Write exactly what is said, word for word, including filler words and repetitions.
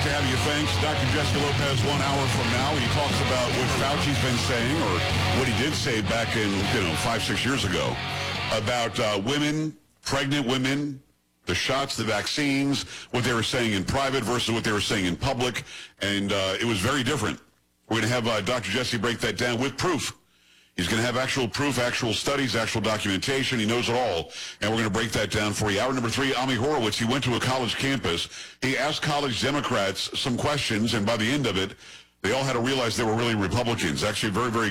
to have you. Thanks. Doctor Jessica Lopez, one hour from now. He talks about what Fauci's been saying, or what he did say back in, you know, five, six years ago, about uh, women, pregnant women, the shots, the vaccines, what they were saying in private versus what they were saying in public. And uh, it was very different. We're going to have uh, Doctor Jesse break that down with proof. He's going to have actual proof, actual studies, actual documentation. He knows it all. And we're going to break that down for you. Hour number three, Ami Horowitz. He went to a college campus. He asked college Democrats some questions, and by the end of it, they all had to realize they were really Republicans. Actually, very, very